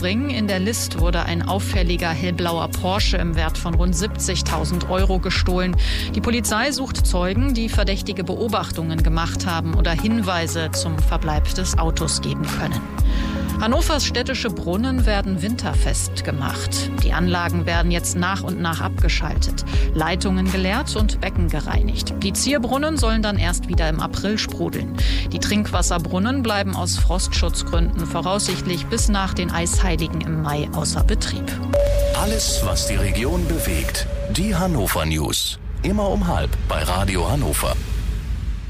Nürburgring. In der List wurde ein auffälliger hellblauer Porsche im Wert von rund 70.000 Euro gestohlen. Die Polizei sucht Zeugen, die verdächtige Beobachtungen gemacht haben oder Hinweise zum Verbleib des Autos geben können. Hannovers städtische Brunnen werden winterfest gemacht. Die Anlagen werden jetzt nach und nach abgeschaltet, Leitungen geleert und Becken gereinigt. Die Zierbrunnen sollen dann erst wieder im April sprudeln. Die Trinkwasserbrunnen bleiben aus Frostschutzgründen voraussichtlich bis nach den Eisheiligen im Mai außer Betrieb. Alles, was die Region bewegt. Die Hannover News. Immer um 12:30 bei Radio Hannover.